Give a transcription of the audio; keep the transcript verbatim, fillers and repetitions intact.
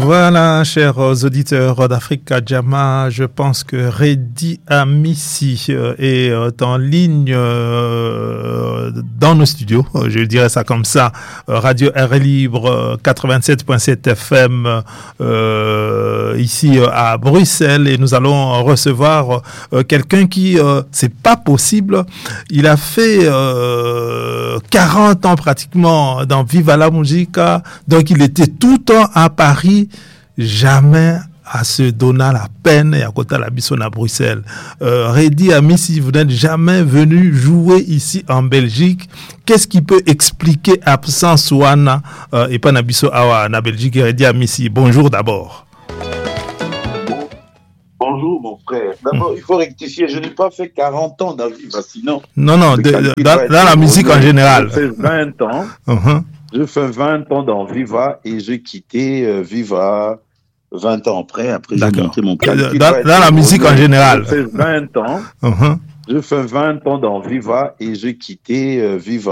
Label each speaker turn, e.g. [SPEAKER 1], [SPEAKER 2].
[SPEAKER 1] Voilà, chers auditeurs d'Africa Jama, je pense que Redi Amissi est en ligne dans nos studios, je dirais ça comme ça, Radio Air Libre quatre-vingt-sept point sept F M euh, ici à Bruxelles, et nous allons recevoir quelqu'un qui, euh, c'est pas possible, il a fait euh, quarante ans pratiquement dans Viva la Musica, donc il était tout le temps à Paris, jamais à se donner la peine et à côté de la Bissonne à Bruxelles. Euh, Redi Amissi, vous n'êtes jamais venu jouer ici en Belgique. Qu'est-ce qui peut expliquer l'absence Wana euh, et pas Nabiso Awa en Belgique? Redi Amissi, bonjour d'abord.
[SPEAKER 2] Bonjour mon frère. D'abord, mmh. il faut rectifier, je n'ai pas fait quarante ans dans Viva, sinon...
[SPEAKER 1] Non, non, de, de, dans, dans la musique en général.
[SPEAKER 2] J'ai fait vingt ans. Uh-huh. J'ai fait vingt ans dans Viva et j'ai quitté euh, Viva vingt ans après. Après, j'ai monté mon
[SPEAKER 1] calcul. Dans, dans la musique en général.
[SPEAKER 2] J'ai fait vingt ans. Uh-huh. J'ai fait vingt ans dans Viva et j'ai quitté euh, Viva.